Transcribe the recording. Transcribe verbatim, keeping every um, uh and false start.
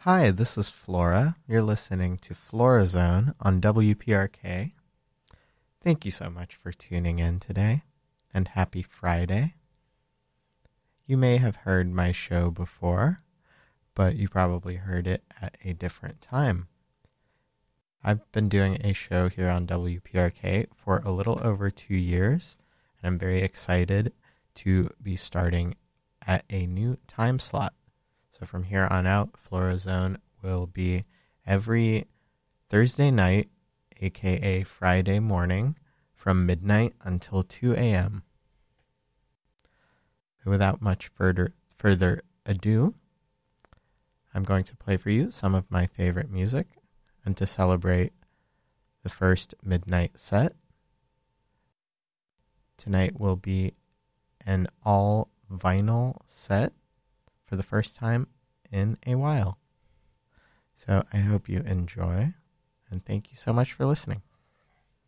Hi, this is Flora. You're listening to Flora Zone on W P R K. Thank you so much for tuning in today, and happy Friday. You may have heard my show before, but you probably heard it at a different time. I've been doing a show here on W P R K for a little over two years, and I'm very excited to be starting at a new time slot. So from here on out, Flora Zone will be every Thursday night, aka Friday morning, from midnight until two a.m. Without much further further ado, I'm going to play for you some of my favorite music, and to celebrate the first midnight set, tonight will be an all vinyl set for the first time in a while. So I hope you enjoy, and thank you so much for listening.